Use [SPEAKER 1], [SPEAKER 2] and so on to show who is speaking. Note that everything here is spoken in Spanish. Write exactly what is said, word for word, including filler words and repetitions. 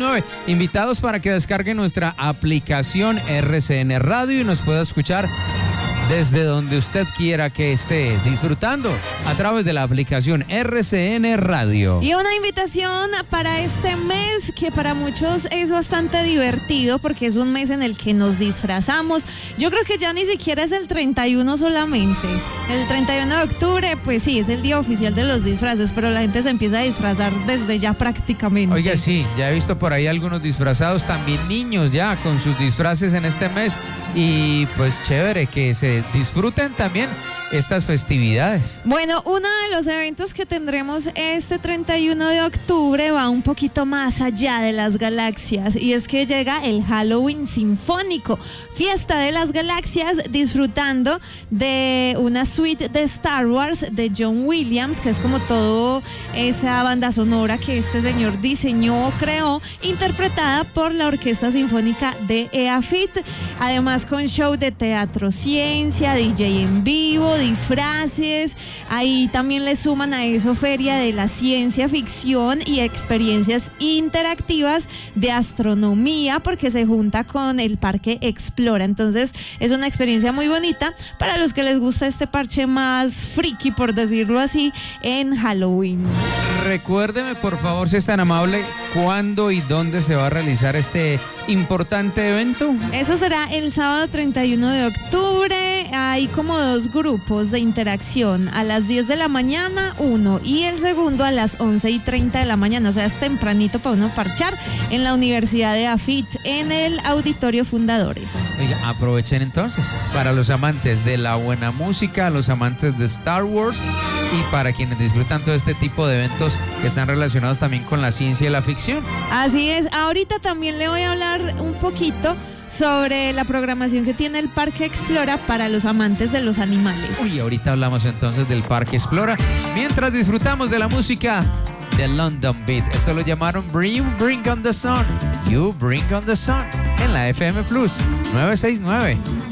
[SPEAKER 1] nueve. Invitados para que descarguen nuestra aplicación R C N Radio y nos pueda escuchar desde donde usted quiera que esté disfrutando a través de la aplicación R C N Radio.
[SPEAKER 2] Y una invitación para este mes que para muchos es bastante divertido porque es un mes en el que nos disfrazamos. Yo creo que ya ni siquiera es el treinta y uno solamente. El treinta y uno de octubre, pues sí, es el día oficial de los disfraces, pero la gente se empieza a disfrazar desde ya prácticamente.
[SPEAKER 1] Oiga, sí, ya he visto por ahí algunos disfrazados, también niños ya con sus disfraces en este mes. Y pues chévere que se disfruten también estas festividades.
[SPEAKER 2] Bueno, uno de los eventos que tendremos este treinta y uno de octubre va un poquito más allá de las galaxias y es que llega el Halloween Sinfónico, fiesta de las galaxias, disfrutando de una suite de Star Wars de John Williams, que es como todo esa banda sonora que este señor diseñó o creó, interpretada por la Orquesta Sinfónica de E A F I T, además con show de teatro ciencia, D J en vivo, disfraces. Ahí también le suman a eso feria de la ciencia ficción y experiencias interactivas de astronomía, porque se junta con el Parque Explora. Entonces es una experiencia muy bonita para los que les gusta este parche más friki, por decirlo así, en Halloween.
[SPEAKER 1] Recuérdeme, por favor, si es tan amable, cuándo y dónde se va a realizar este importante evento.
[SPEAKER 2] Eso será el sábado treinta y uno de octubre. Hay como dos grupos de interacción. A las diez de la mañana, uno, y el segundo a las once y treinta de la mañana. O sea, es tempranito para uno parchar en la Universidad de A F I T, en el Auditorio Fundadores.
[SPEAKER 1] Oiga, aprovechen entonces para los amantes de la buena música, los amantes de Star Wars y para quienes disfrutan todo este tipo de eventos que están relacionados también con la ciencia y la ficción.
[SPEAKER 2] Así es. Ahorita también le voy a hablar un poquito sobre la programación que tiene el Parque Explora para los amantes de los animales.
[SPEAKER 1] Uy, ahorita hablamos entonces del Parque Explora, mientras disfrutamos de la música de London Beat. Esto lo llamaron Bring, Bring on the Sun. You Bring on the Sun en la F M Plus novecientos sesenta y nueve.